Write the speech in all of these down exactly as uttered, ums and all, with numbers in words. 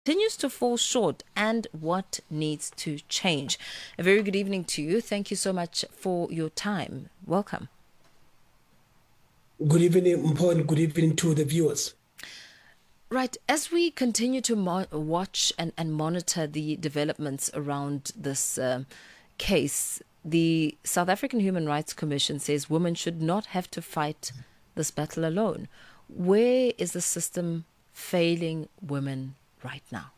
Continues to fall short and what needs to change. A very good evening to you. Thank you so much for your time. Welcome. Good evening, Mpho, and good evening to the viewers. Right, as we continue to mo- watch and, and monitor the developments around this uh, case, the South African Human Rights Commission says women should not have to fight this battle alone. Where is the system failing women right now?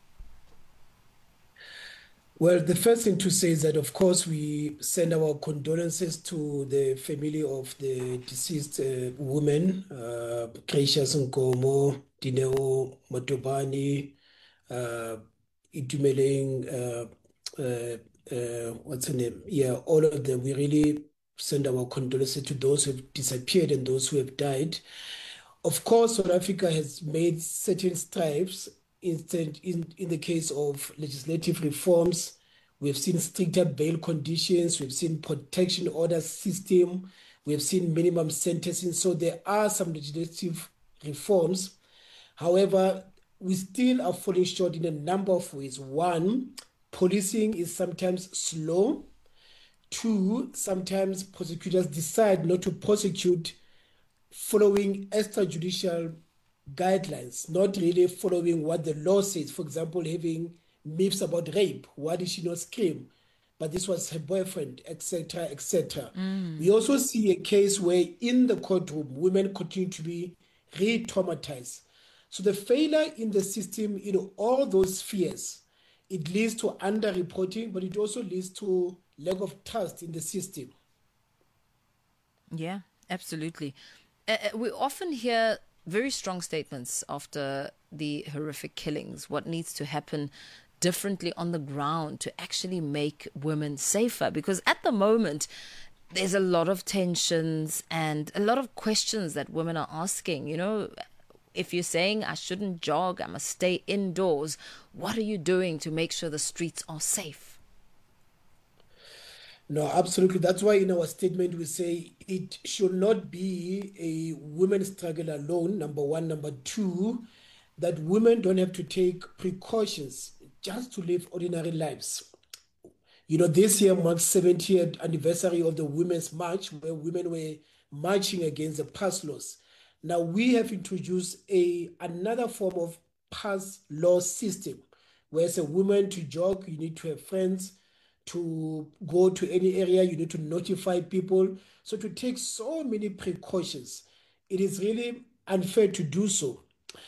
Well, the first thing to say is that, of course, we send our condolences to the family of the deceased uh, woman, uh, Gracious Nkomo, Dineo Matobani, uh, Itumeleng, uh, uh, uh, what's her name? Yeah, all of them. We really send our condolences to those who have disappeared and those who have died. Of course, South Africa has made certain strides in, in, in the case of legislative reforms. We've seen stricter bail conditions, we've seen protection order system, we've seen minimum sentencing. So there are some legislative reforms. However, we still are falling short in a number of ways. One, policing is sometimes slow. Two, sometimes prosecutors decide not to prosecute following extrajudicial guidelines, not really following what the law says. For example, having myths about rape. Why did she not scream? But this was her boyfriend, et cetera, et cetera. We Mm. also see a case where in the courtroom, women continue to be re-traumatized. So the failure in the system, you know, all those fears, it leads to underreporting, but it also leads to lack of trust in the system. Yeah, absolutely. Uh, uh, we often hear very strong statements after the horrific killings. What needs to happen differently on the ground to actually make women safer? Because at the moment, there's a lot of tensions and a lot of questions that women are asking. You know, if you're saying I shouldn't jog, I must stay indoors, what are you doing to make sure the streets are safe? No, absolutely. That's why in our statement we say it should not be a women's struggle alone, number one. Number two, that women don't have to take precautions just to live ordinary lives. You know, this year marks seventieth anniversary of the Women's March, where women were marching against the pass laws. Now we have introduced a another form of pass law system, where as a woman to jog, you need to have friends. To go to any area, you need to notify people. So to take so many precautions, it is really unfair to do so.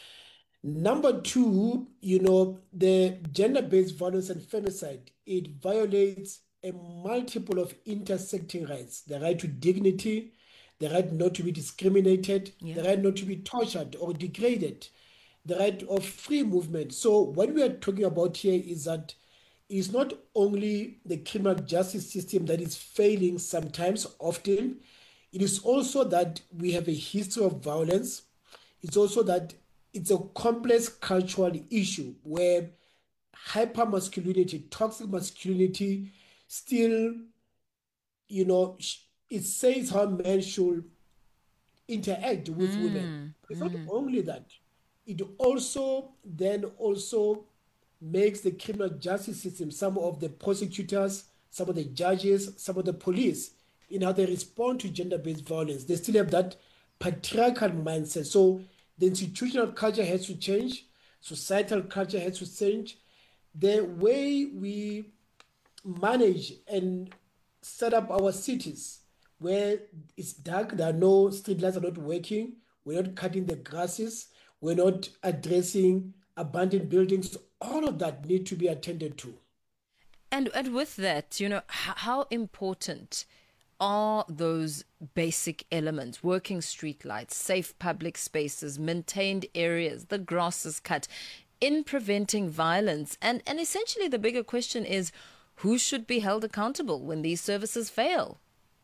Number two, you know, the gender-based violence and femicide, it violates a multiple of intersecting rights, the right to dignity, the right not to be discriminated, the Yeah. right not to be tortured or degraded, the right of free movement. So what we are talking about here is that it's not only the criminal justice system that is failing sometimes, often, it is also that we have a history of violence. It's also that it's a complex cultural issue where hypermasculinity, toxic masculinity, still, you know, it says how men should interact with women. Mm, It's not mm. only that, it also then also makes the criminal justice system, some of the prosecutors, some of the judges, some of the police, in how they respond to gender-based violence. They still have that patriarchal mindset. So the institutional culture has to change, societal culture has to change. The way we manage and set up our cities where it's dark, there are no street lights are not working, we're not cutting the grasses, we're not addressing abandoned buildings. All of that need to be attended to. And and with that, you know, h- how important are those basic elements? Working street lights, safe public spaces, maintained areas, the grass is cut, in preventing violence. And and essentially the bigger question is who should be held accountable when these services fail?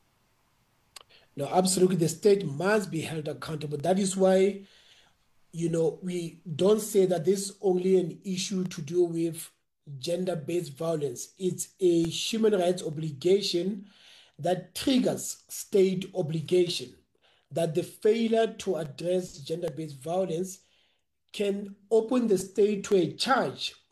Now, absolutely, the state must be held accountable. That is why, you know, we don't say that this is only an issue to do with gender-based violence. It's a human rights obligation that triggers state obligation, that the failure to address gender-based violence can open the state to a charge